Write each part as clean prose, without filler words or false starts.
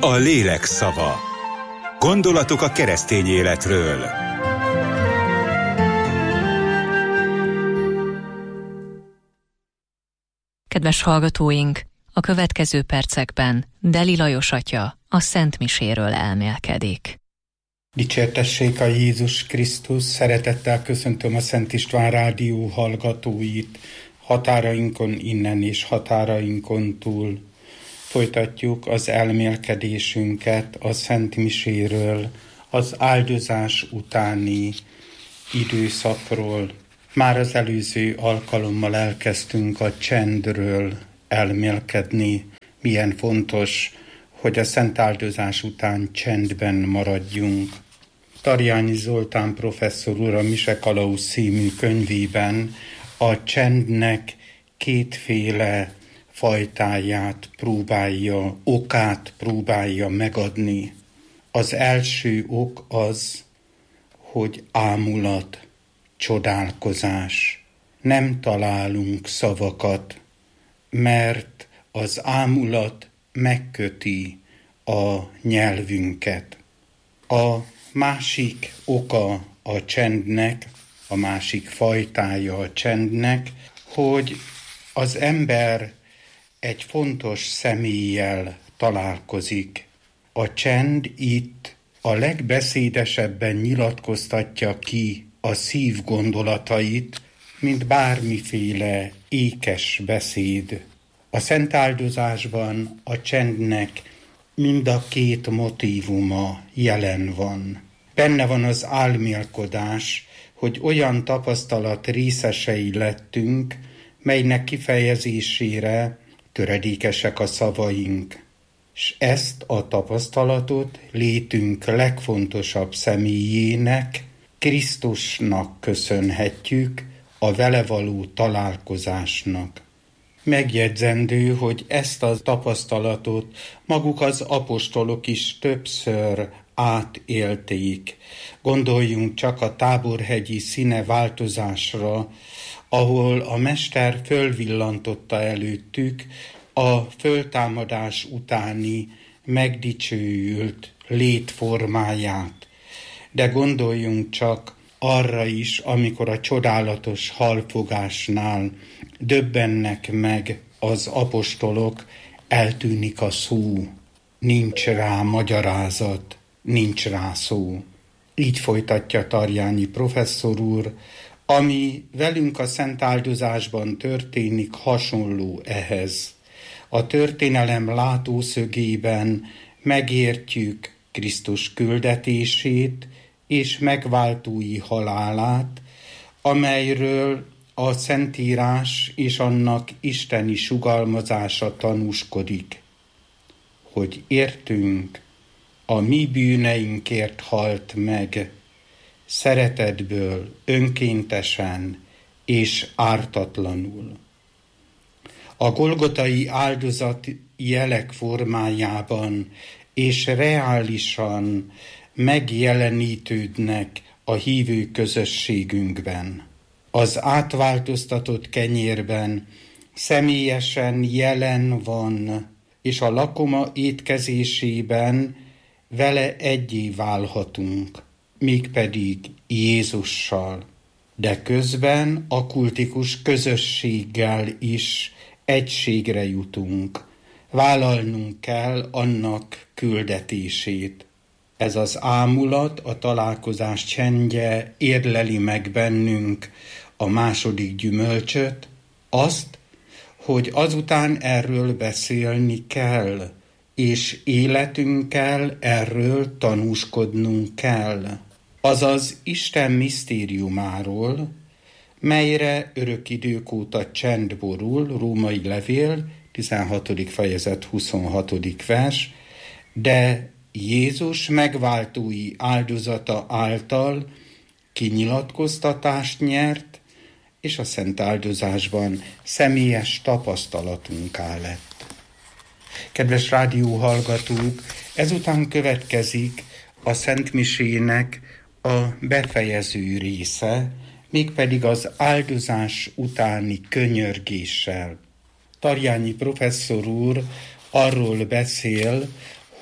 A lélek szava. Gondolatok a keresztény életről. Kedves hallgatóink, a következő percekben Deli Lajos atya a Szent Miséről elmélkedik. Dicsértessék a Jézus Krisztus, szeretettel köszöntöm a Szent István Rádió hallgatóit, határainkon innen és határainkon túl. Folytatjuk az elmélkedésünket a Szent Miséről, az áldozás utáni időszakról. Már az előző alkalommal elkezdtünk a csendről elmélkedni. Milyen fontos, hogy a szent áldozás után csendben maradjunk. Tarjányi Zoltán professzor úr a Mise Kalauz című könyvében a csendnek kétféle fajtáját próbálja, okát próbálja megadni. Az első ok az, hogy ámulat, csodálkozás. Nem találunk szavakat, mert az ámulat megköti a nyelvünket. A másik oka a csendnek, a másik fajtája a csendnek, hogy az ember egy fontos személlyel találkozik. A csend itt a legbeszédesebben nyilatkoztatja ki a szív gondolatait, mint bármiféle ékes beszéd. A szent áldozásban a csendnek mind a két motívuma jelen van. Benne van az álmélkodás, hogy olyan tapasztalat részesei lettünk, melynek kifejezésére töredékesek a szavaink. S ezt a tapasztalatot létünk legfontosabb személyének, Krisztusnak köszönhetjük, a vele való találkozásnak. Megjegyzendő, hogy ezt a tapasztalatot maguk az apostolok is többször átélték. Gondoljunk csak a Táborhegyi színeváltozásra, ahol a Mester fölvillantotta előttük a föltámadás utáni megdicsőült létformáját. De gondoljunk csak arra is, amikor a csodálatos halfogásnál döbbennek meg az apostolok, eltűnik a szó, nincs rá magyarázat, nincs rá szó. Így folytatja Tarjányi professzor úr, ami velünk a szent áldozásban történik, hasonló ehhez. A történelem látószögében megértjük Krisztus küldetését és megváltói halálát, amelyről a Szentírás és annak isteni sugalmazása tanúskodik, hogy értünk, a mi bűneinkért halt meg, szeretetből, önkéntesen és ártatlanul. A golgotai áldozat jelek formájában és reálisan megjelenítődnek a hívő közösségünkben. Az átváltoztatott kenyérben személyesen jelen van, és a lakoma étkezésében vele egyé válhatunk, mégpedig Jézussal. De közben a kultikus közösséggel is egységre jutunk. Vállalnunk kell annak küldetését. Ez az ámulat, a találkozás csendje érleli meg bennünk a második gyümölcsöt, azt, hogy azután erről beszélni kell, és életünkkel erről tanúskodnunk kell. Azaz Isten misztériumáról, melyre örök idők óta csend borul, Római levél, 16. fejezet 26. vers, de Jézus megváltói áldozata által kinyilatkoztatást nyert, és a szent áldozásban személyes tapasztalatunká lett. Kedves rádióhallgatók, ezután következik a Szent Misének a befejező része, mégpedig az áldozás utáni könyörgéssel. Tarjányi professzor úr arról beszél,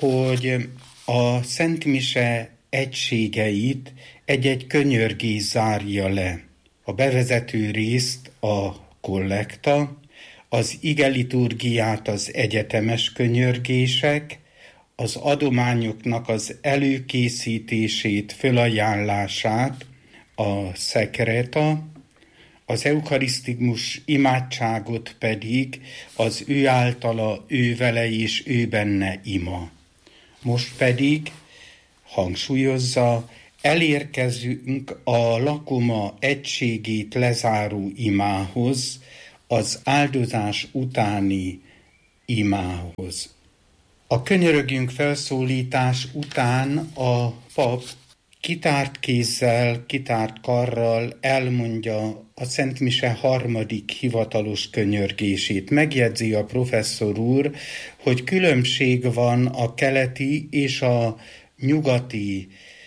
hogy a Szent Mise egységeit egy-egy könyörgés zárja le. A bevezető részt a kollekta, az igeliturgiát az egyetemes könyörgések, az adományoknak az előkészítését, fölajánlását a szekreta, az eukarisztikus imádságot pedig az ő általa, ő vele és ő benne ima. Most pedig, hangsúlyozza, elérkezünk a lakoma egységét lezáró imához, az áldozás utáni imához. A könyörögjünk felszólítás után a pap kitárt kézzel, kitárt karral elmondja a Szent Mise harmadik hivatalos könyörgését. Megjegyzi a professzor úr, hogy különbség van a keleti és a nyugati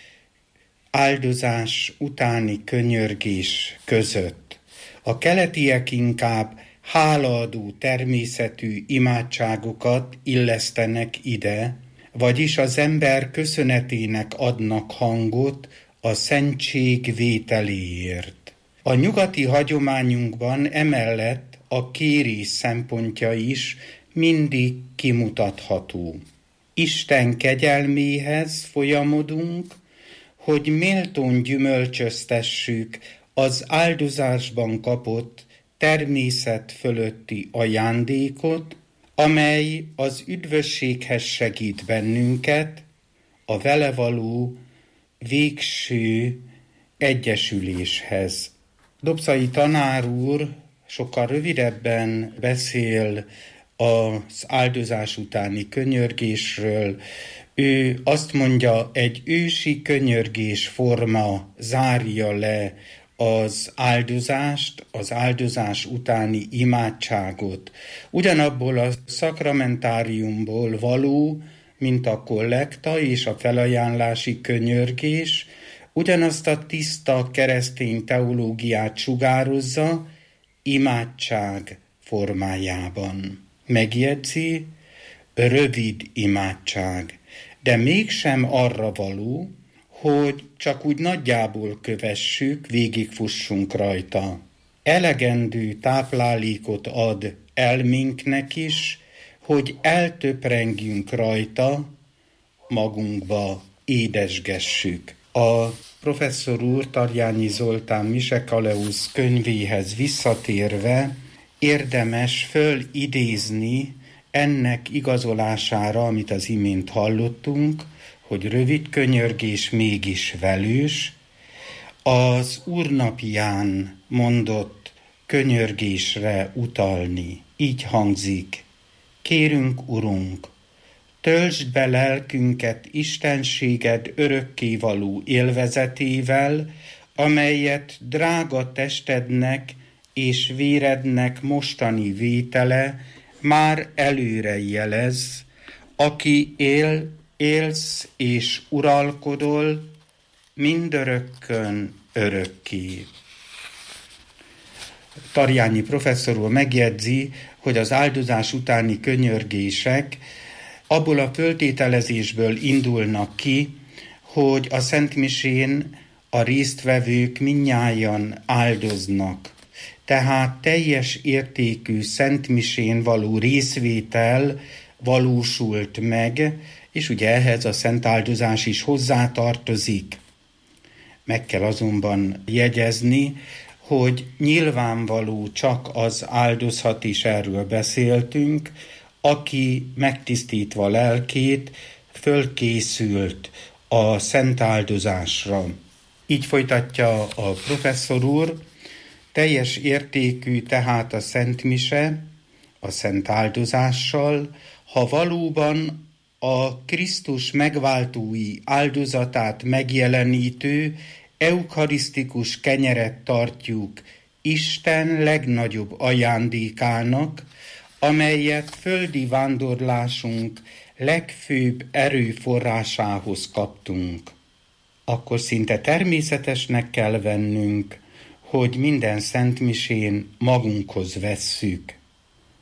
áldozás utáni könyörgés között. A keletiek inkább hálaadó természetű imádságokat illesztenek ide, vagyis az ember köszönetének adnak hangot a szentség vételéért. A nyugati hagyományunkban emellett a kérés szempontja is mindig kimutatható. Isten kegyelméhez folyamodunk, hogy méltón gyümölcsöztessük az áldozásban kapott természet fölötti ajándékot, amely az üdvösséghez segít bennünket, a vele való végső egyesüléshez. Dobszai tanár úr sokkal rövidebben beszél az áldozás utáni könyörgésről. Ő azt mondja, egy ősi könyörgés forma zárja le az áldozást, az áldozás utáni imádságot. Ugyanabból a szakramentáriumból való, mint a kollekta és a felajánlási könyörgés, ugyanazt a tiszta keresztény teológiát sugározza imádság formájában. Megjegyzi, rövid imádság, de mégsem arra való, hogy csak úgy nagyjából kövessük, végigfussunk rajta. Elegendő táplálékot ad elménknek is, hogy eltöprengjünk rajta, magunkba édesgessük. A professzor úr Tarjányi Zoltán Mise-Kaleusz könyvéhez visszatérve érdemes fölidézni ennek igazolására, amit az imént hallottunk, hogy rövid könyörgés mégis velős, az úrnapján mondott könyörgésre utalni. Így hangzik: kérünk, Urunk, töltsd be lelkünket istenséged örökkévaló élvezetével, amelyet drága testednek és vérednek mostani vétele már előre jelez, aki élsz és uralkodol mindörökkön örökké. Tarjányi professzor úr megjegyzi, hogy az áldozás utáni könyörgések abból a föltételezésből indulnak ki, hogy a Szent Misén a résztvevők mindnyájan áldoznak. Tehát teljes értékű Szent Misén való részvétel valósult meg, és ugye ehhez a szent áldozás is hozzátartozik. Meg kell azonban jegyezni, hogy nyilvánvaló csak az áldozhat, és erről beszéltünk, aki megtisztítva lelkét fölkészült a szent áldozásra. Így folytatja a professzor úr: teljes értékű tehát a Szent Mise a szent áldozással, ha valóban a Krisztus megváltói áldozatát megjelenítő eukarisztikus kenyeret tartjuk Isten legnagyobb ajándékának, amelyet földi vándorlásunk legfőbb erőforrásához kaptunk. Akkor szinte természetesnek kell vennünk, hogy minden szentmisén magunkhoz vesszük.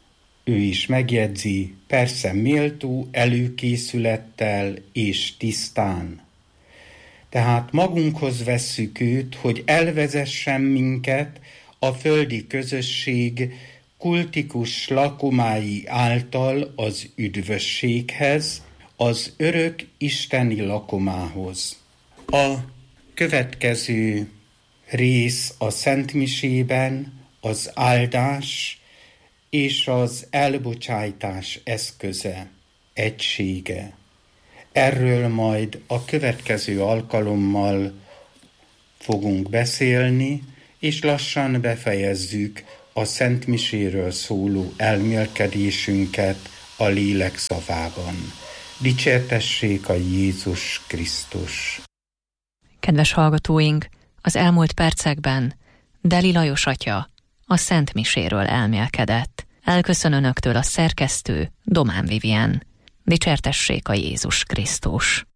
ő is megjegyzi, persze méltó előkészülettel és tisztán. Tehát magunkhoz vesszük őt, hogy elvezessen minket a földi közösség kultikus lakomái által az üdvösséghez, az örök isteni lakomához. A következő rész a szentmisében az áldás és az elbocsájtás eszköze, egysége. Erről majd a következő alkalommal fogunk beszélni, és lassan befejezzük a szentmiséről szóló elmélkedésünket a lélek szavában. Dicsértessék a Jézus Krisztus! Kedves hallgatóink, az elmúlt percekben Deli Lajos atya a szentmiséről elmélkedett. Elköszön önöktől a szerkesztő, Domán Vivien. Dicsértessék a Jézus Krisztus!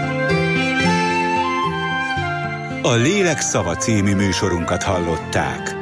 A Lélek szava című műsorunkat hallották.